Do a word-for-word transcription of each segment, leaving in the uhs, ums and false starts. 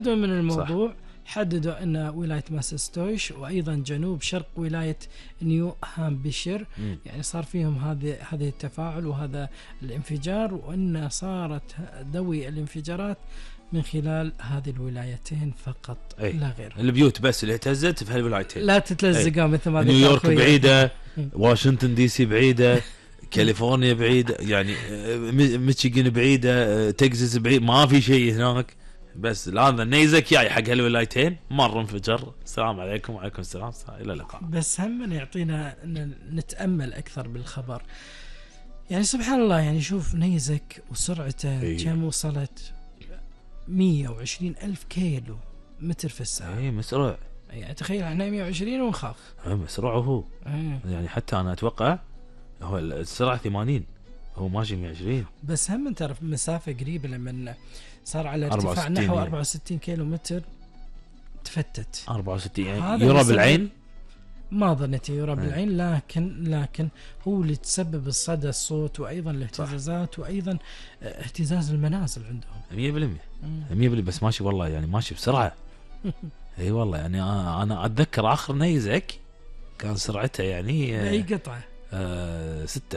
من الموضوع صح. حددوا أن ولاية ماساتشوستس وأيضا جنوب شرق ولاية نيو هامبشير م. يعني صار فيهم هذه هذه التفاعل وهذا الانفجار، وأن صارت ذوي الانفجارات من خلال هذه الولايتين فقط أي. لا غير. البيوت بس اللي اهتزت في هالولايتين، لا تتلزقوا مثل ما نيويورك بعيدة، واشنطن دي سي بعيدة، كاليفورنيا بعيدة، يعني ميشيغان بعيدة، تكساس بعيد، ما في شيء هناك. بس هذا نيزك جاي حق هالولايتين مر انفجر. السلام عليكم. وعليكم السلام. الى اللقاء. بس هم يعطينا ان نتامل اكثر بالخبر. يعني سبحان الله، يعني شوف نيزك وسرعته إيه. كم وصلت مية وعشرين ألف كيلو متر في الساعة. اي مسرع. يعني تخيل احنا مية وعشرين ونخاف. اي مسرع هو. أيه. يعني حتى انا اتوقع هو السرعة ثمانين، هو ماشي مية وعشرين. بس هم تعرف مسافة قريبة لما صار على ارتفاع نحو أربعة وستين كيلو متر تفتت. أربعة وستين يعني يرى بالعين؟ ما ظنيت يرى بالعين، لكن لكن هو اللي تسبب الصدى الصوت وأيضا الاهتزازات وأيضا اهتزاز المنازل عندهم. مية بالمية مية بالمية. بس ماشي والله، يعني ماشي بسرعة. اي والله، يعني أنا أتذكر آخر نيزك كان سرعته يعني أي قطعة آه ستة.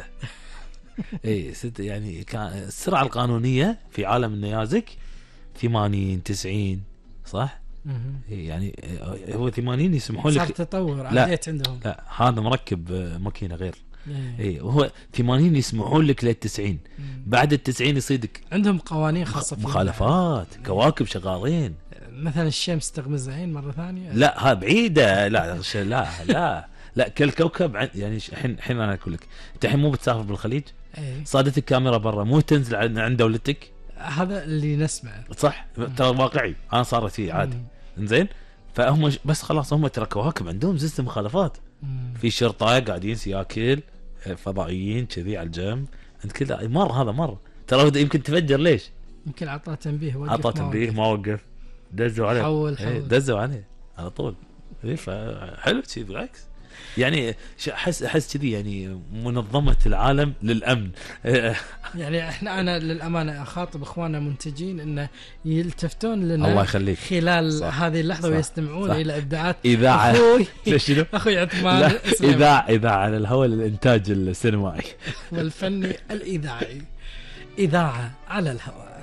اي ستة، يعني كان السرعة القانونية في عالم النيازك ثمانين تسعين صح؟ يعني هو ثمانين يسمحون لك. صار تطور عاديت عندهم. لا هذا مركب ماكينة غير. اي وهو ثمانين يسمحون لك للتسعين، بعد التسعين يصيدك عندهم قوانين خاصة مخالفات. كواكب شغالين، مثلا الشمس تغمز عين مرة ثانية. لا ها بعيدة. لا لا لا لا كل كوكب يعني. الحين الحين انا اقول لك، انت الحين مو بتسافر بالخليج أيه. صادت الكاميرا برا، مو تنزل عند دولتك. هذا اللي نسمعه صح، ترى واقعي انا صارت فيه عادي. انزين، فهم بس خلاص هم ترى كواكب عندهم زي مخالفات. مم. في شرطه قاعدين سياكل فضائيين كذي على الجنب، انت كذا مر هذا مر ترى يمكن تفجر. ليش؟ يمكن عطاه تنبيه، وقف عطاه تنبيه ما وقف، دزوا عليه. حول حول. ايه دزوا عليه على طول. ايه فحلو شيء بالعكس. يعني احس احس كذي يعني منظمه العالم للامن. يعني احنا انا للامانه اخاطب اخواننا منتجين انه يلتفتون لنا الله يخليك خلال صح. هذه اللحظه صح. ويستمعون صح. الى ابداعات اذاعه اخوي اخوي عثمان. اذاعه اذاعه على الهواء للانتاج السينمائي والفني الاذاعي. اذاعه على الهواء.